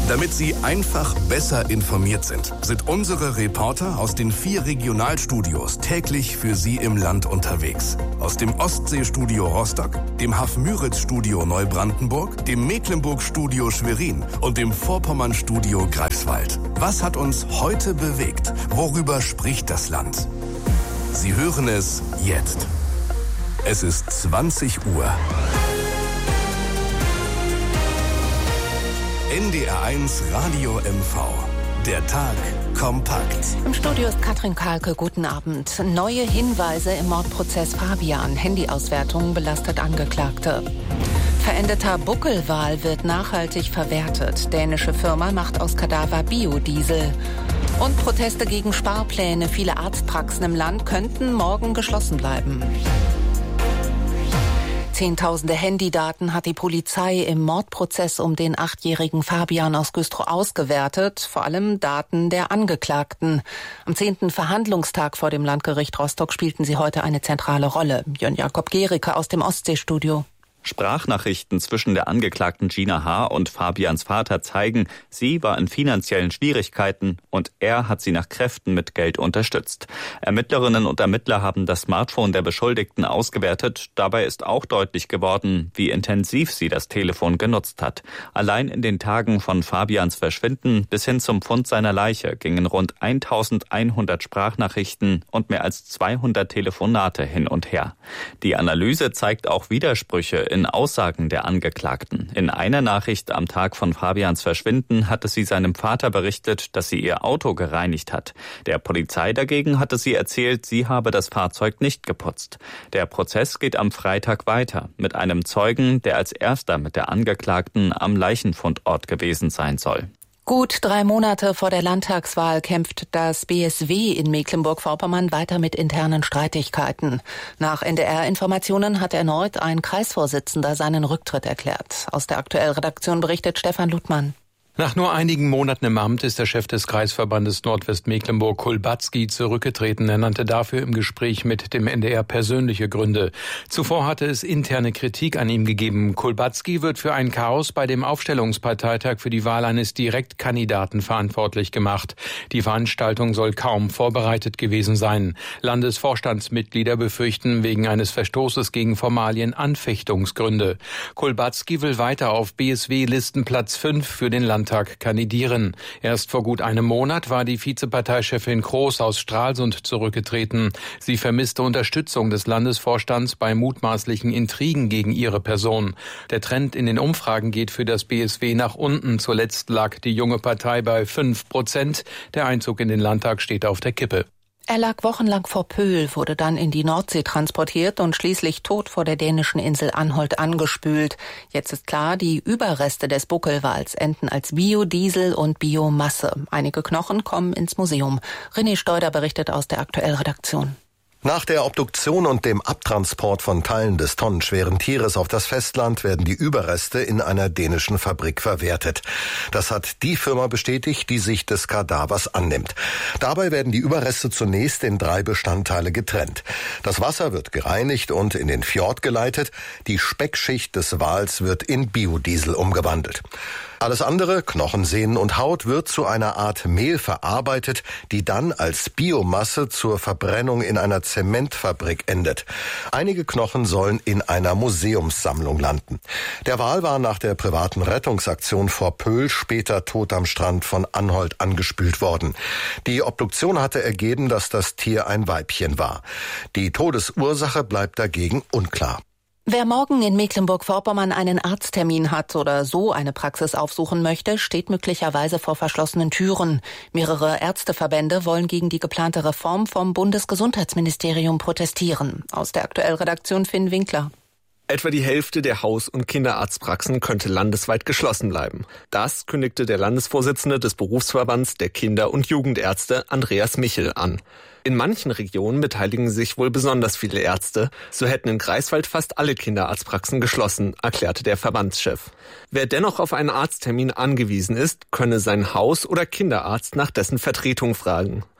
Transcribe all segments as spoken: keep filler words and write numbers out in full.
Damit Sie einfach besser informiert sind, sind unsere Reporter aus den vier Regionalstudios täglich für Sie im Land unterwegs. Aus dem Ostseestudio Rostock, dem Hafmüritz-Studio Neubrandenburg, dem Mecklenburg-Studio Schwerin und dem Vorpommern-Studio Greifswald. Was hat uns heute bewegt? Worüber spricht das Land? Sie hören es jetzt. Es ist zwanzig Uhr. N D R eins Radio M V. Der Tag kompakt. Im Studio ist Katrin Kahlke. Guten Abend. Neue Hinweise im Mordprozess Fabian. Handyauswertung belastet Angeklagte. Verendeter Buckelwal wird nachhaltig verwertet. Dänische Firma macht aus Kadaver Biodiesel. Und Proteste gegen Sparpläne. Viele Arztpraxen im Land könnten morgen geschlossen bleiben. Zehntausende Handydaten hat die Polizei im Mordprozess um den achtjährigen Fabian aus Güstrow ausgewertet, vor allem Daten der Angeklagten. Am zehnten Verhandlungstag vor dem Landgericht Rostock spielten sie heute eine zentrale Rolle. Jörn Jakob Gericke aus dem Ostseestudio. Sprachnachrichten zwischen der Angeklagten Gina H. und Fabians Vater zeigen, sie war in finanziellen Schwierigkeiten und er hat sie nach Kräften mit Geld unterstützt. Ermittlerinnen und Ermittler haben das Smartphone der Beschuldigten ausgewertet. Dabei ist auch deutlich geworden, wie intensiv sie das Telefon genutzt hat. Allein in den Tagen von Fabians Verschwinden bis hin zum Fund seiner Leiche gingen rund eintausendeinhundert Sprachnachrichten und mehr als zweihundert Telefonate hin und her. Die Analyse zeigt auch Widersprüche in Aussagen der Angeklagten. In einer Nachricht am Tag von Fabians Verschwinden hatte sie seinem Vater berichtet, dass sie ihr Auto gereinigt hat. Der Polizei dagegen hatte sie erzählt, sie habe das Fahrzeug nicht geputzt. Der Prozess geht am Freitag weiter mit einem Zeugen, der als erster mit der Angeklagten am Leichenfundort gewesen sein soll. Gut drei Monate vor der Landtagswahl kämpft das B S W in Mecklenburg-Vorpommern weiter mit internen Streitigkeiten. Nach N D R-Informationen hat erneut ein Kreisvorsitzender seinen Rücktritt erklärt. Aus der Aktuell-Redaktion berichtet Stefan Ludmann. Nach nur einigen Monaten im Amt ist der Chef des Kreisverbandes Nordwestmecklenburg Kulbatski zurückgetreten. Er nannte dafür im Gespräch mit dem N D R persönliche Gründe. Zuvor hatte es interne Kritik an ihm gegeben. Kulbatski wird für ein Chaos bei dem Aufstellungsparteitag für die Wahl eines Direktkandidaten verantwortlich gemacht. Die Veranstaltung soll kaum vorbereitet gewesen sein. Landesvorstandsmitglieder befürchten wegen eines Verstoßes gegen Formalien Anfechtungsgründe. Kulbatski will weiter auf B S W-Listenplatz fünf für den Landtag kandidieren. Erst vor gut einem Monat war die Vizeparteichefin Kroos aus Stralsund zurückgetreten. Sie vermisste Unterstützung des Landesvorstands bei mutmaßlichen Intrigen gegen ihre Person. Der Trend in den Umfragen geht für das B S W nach unten. Zuletzt lag die junge Partei bei fünf Prozent. Der Einzug in den Landtag steht auf der Kippe. Er lag wochenlang vor Pöhl, wurde dann in die Nordsee transportiert und schließlich tot vor der dänischen Insel Anholt angespült. Jetzt ist klar, die Überreste des Buckelwals enden als Biodiesel und Biomasse. Einige Knochen kommen ins Museum. René Steuder berichtet aus der Aktuell-Redaktion. Nach der Obduktion und dem Abtransport von Teilen des tonnenschweren Tieres auf das Festland werden die Überreste in einer dänischen Fabrik verwertet. Das hat die Firma bestätigt, die sich des Kadavers annimmt. Dabei werden die Überreste zunächst in drei Bestandteile getrennt. Das Wasser wird gereinigt und in den Fjord geleitet. Die Speckschicht des Wals wird in Biodiesel umgewandelt. Alles andere, Knochen, Sehnen und Haut, wird zu einer Art Mehl verarbeitet, die dann als Biomasse zur Verbrennung in einer Zementfabrik endet. Einige Knochen sollen in einer Museumssammlung landen. Der Wal war nach der privaten Rettungsaktion vor Pöhl später tot am Strand von Anholt angespült worden. Die Obduktion hatte ergeben, dass das Tier ein Weibchen war. Die Todesursache bleibt dagegen unklar. Wer morgen in Mecklenburg-Vorpommern einen Arzttermin hat oder so eine Praxis aufsuchen möchte, steht möglicherweise vor verschlossenen Türen. Mehrere Ärzteverbände wollen gegen die geplante Reform vom Bundesgesundheitsministerium protestieren. Aus der Aktuell-Redaktion Finn Winkler. Etwa die Hälfte der Haus- und Kinderarztpraxen könnte landesweit geschlossen bleiben. Das kündigte der Landesvorsitzende des Berufsverbands der Kinder- und Jugendärzte Andreas Michel an. In manchen Regionen beteiligen sich wohl besonders viele Ärzte. So hätten in Greifswald fast alle Kinderarztpraxen geschlossen, erklärte der Verbandschef. Wer dennoch auf einen Arzttermin angewiesen ist, könne seinen Haus- oder Kinderarzt nach dessen Vertretung fragen.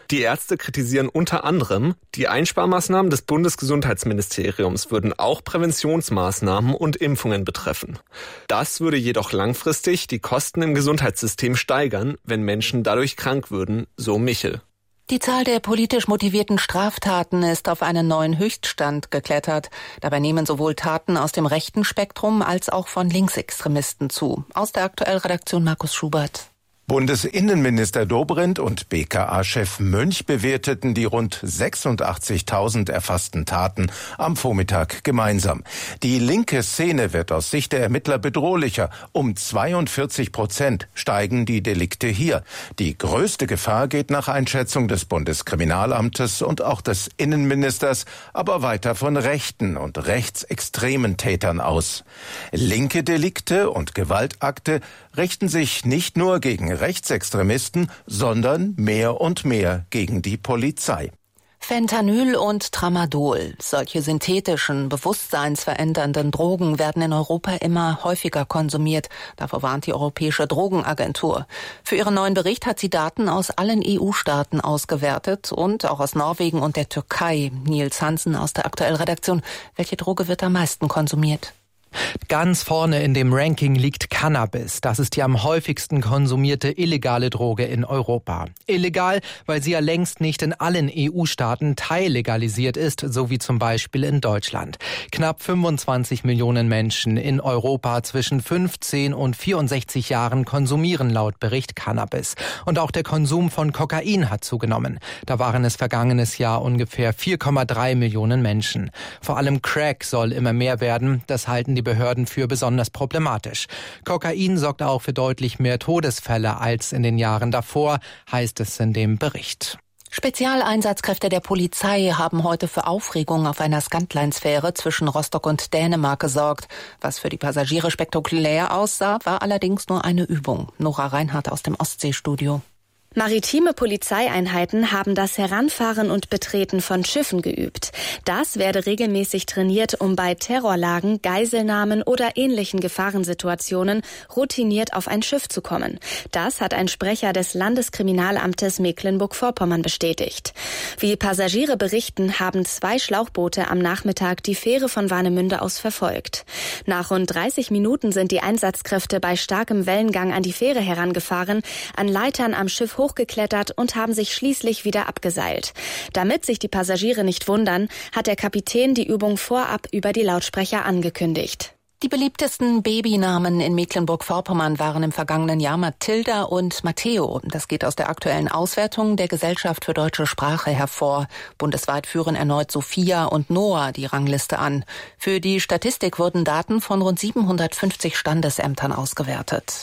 Die Ärzte kritisieren unter anderem, die Einsparmaßnahmen des Bundesgesundheitsministeriums würden auch Präventionsmaßnahmen und Impfungen betreffen. Das würde jedoch langfristig die Kosten im Gesundheitssystem steigern, wenn Menschen dadurch krank würden, so Michel. Die Zahl der politisch motivierten Straftaten ist auf einen neuen Höchststand geklettert. Dabei nehmen sowohl Taten aus dem rechten Spektrum als auch von Linksextremisten zu. Aus der Aktuellredaktion Markus Schubert. Bundesinnenminister Dobrindt und B K A-Chef Mönch bewerteten die rund sechsundachtzigtausend erfassten Taten am Vormittag gemeinsam. Die linke Szene wird aus Sicht der Ermittler bedrohlicher. Um zweiundvierzig Prozent steigen die Delikte hier. Die größte Gefahr geht nach Einschätzung des Bundeskriminalamtes und auch des Innenministers aber weiter von rechten und rechtsextremen Tätern aus. Linke Delikte und Gewaltakte richten sich nicht nur gegen Rechtsextremisten, sondern mehr und mehr gegen die Polizei. Fentanyl und Tramadol, solche synthetischen, bewusstseinsverändernden Drogen werden in Europa immer häufiger konsumiert. Davor warnt die Europäische Drogenagentur. Für ihren neuen Bericht hat sie Daten aus allen E U-Staaten ausgewertet und auch aus Norwegen und der Türkei. Nils Hansen aus der Aktuellredaktion. Welche Droge wird am meisten konsumiert? Ganz vorne in dem Ranking liegt Cannabis. Das ist die am häufigsten konsumierte illegale Droge in Europa. Illegal, weil sie ja längst nicht in allen E U-Staaten teillegalisiert ist, so wie zum Beispiel in Deutschland. Knapp fünfundzwanzig Millionen Menschen in Europa zwischen fünfzehn und vierundsechzig Jahren konsumieren laut Bericht Cannabis. Und auch der Konsum von Kokain hat zugenommen. Da waren es vergangenes Jahr ungefähr vier Komma drei Millionen Menschen. Vor allem Crack soll immer mehr werden. Das halten die Behörden für besonders problematisch. Kokain sorgt auch für deutlich mehr Todesfälle als in den Jahren davor, heißt es in dem Bericht. Spezialeinsatzkräfte der Polizei haben heute für Aufregung auf einer Scantline-Fähre zwischen Rostock und Dänemark gesorgt. Was für die Passagiere spektakulär aussah, war allerdings nur eine Übung. Nora Reinhardt aus dem Ostseestudio. Maritime Polizeieinheiten haben das Heranfahren und Betreten von Schiffen geübt. Das werde regelmäßig trainiert, um bei Terrorlagen, Geiselnahmen oder ähnlichen Gefahrensituationen routiniert auf ein Schiff zu kommen. Das hat ein Sprecher des Landeskriminalamtes Mecklenburg-Vorpommern bestätigt. Wie Passagiere berichten, haben zwei Schlauchboote am Nachmittag die Fähre von Warnemünde aus verfolgt. Nach rund dreißig Minuten sind die Einsatzkräfte bei starkem Wellengang an die Fähre herangefahren, an Leitern am Schiff hochgeklettert und haben sich schließlich wieder abgeseilt. Damit sich die Passagiere nicht wundern, hat der Kapitän die Übung vorab über die Lautsprecher angekündigt. Die beliebtesten Babynamen in Mecklenburg-Vorpommern waren im vergangenen Jahr Mathilda und Matteo. Das geht aus der aktuellen Auswertung der Gesellschaft für deutsche Sprache hervor. Bundesweit führen erneut Sophia und Noah die Rangliste an. Für die Statistik wurden Daten von rund siebenhundertfünfzig Standesämtern ausgewertet.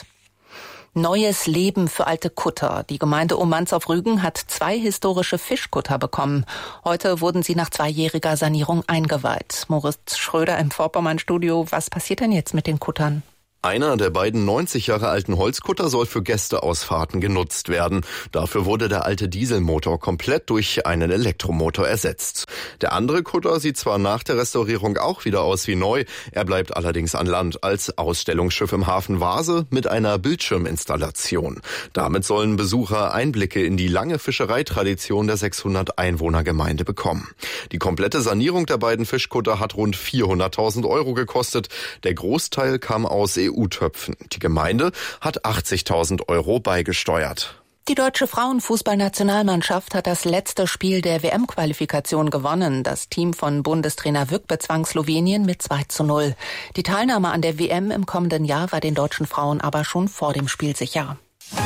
Neues Leben für alte Kutter. Die Gemeinde Omanz auf Rügen hat zwei historische Fischkutter bekommen. Heute wurden sie nach zweijähriger Sanierung eingeweiht. Moritz Schröder im Vorpommern-Studio. Was passiert denn jetzt mit den Kuttern? Einer der beiden neunzig Jahre alten Holzkutter soll für Gästeausfahrten genutzt werden. Dafür wurde der alte Dieselmotor komplett durch einen Elektromotor ersetzt. Der andere Kutter sieht zwar nach der Restaurierung auch wieder aus wie neu, er bleibt allerdings an Land als Ausstellungsschiff im Hafen Vase mit einer Bildschirminstallation. Damit sollen Besucher Einblicke in die lange Fischereitradition der sechshundert Einwohnergemeinde bekommen. Die komplette Sanierung der beiden Fischkutter hat rund vierhunderttausend Euro gekostet. Der Großteil kam aus E U-Töpfen. Die Gemeinde hat achtzigtausend Euro beigesteuert. Die deutsche Frauenfußballnationalmannschaft hat das letzte Spiel der W M-Qualifikation gewonnen. Das Team von Bundestrainer Wück bezwang Slowenien mit zwei zu null. Die Teilnahme an der W M im kommenden Jahr war den deutschen Frauen aber schon vor dem Spiel sicher.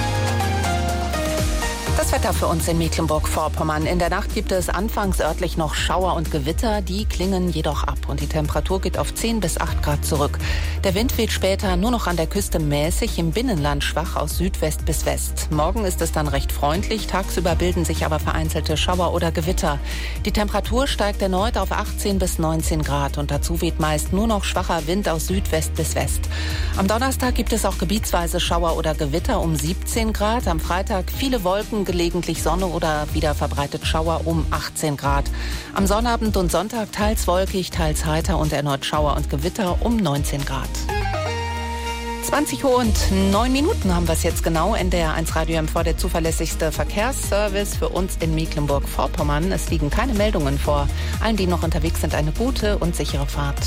Das Wetter für uns in Mecklenburg-Vorpommern. In der Nacht gibt es anfangs örtlich noch Schauer und Gewitter, die klingen jedoch ab und die Temperatur geht auf zehn bis acht Grad zurück. Der Wind weht später nur noch an der Küste mäßig, im Binnenland schwach aus Südwest bis West. Morgen ist es dann recht freundlich, tagsüber bilden sich aber vereinzelte Schauer oder Gewitter. Die Temperatur steigt erneut auf achtzehn bis neunzehn Grad und dazu weht meist nur noch schwacher Wind aus Südwest bis West. Am Donnerstag gibt es auch gebietsweise Schauer oder Gewitter um siebzehn Grad, am Freitag viele Wolken, gelegentlich Sonne oder wieder verbreitet Schauer um achtzehn Grad. Am Sonnabend und Sonntag teils wolkig, teils heiter und erneut Schauer und Gewitter um neunzehn Grad. zwanzig Uhr und neun Minuten haben wir es jetzt genau. N D R eins Radio M V, der zuverlässigste Verkehrsservice für uns in Mecklenburg-Vorpommern. Es liegen keine Meldungen vor. Allen, die noch unterwegs sind, eine gute und sichere Fahrt.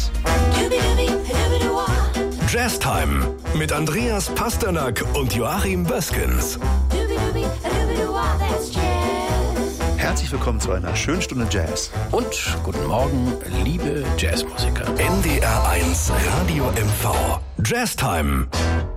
Jazztime mit Andreas Pasternak und Joachim Böskens. Herzlich willkommen zu einer schönen Stunde Jazz. Und guten Morgen, liebe Jazzmusiker. N D R eins Radio M V. Jazztime.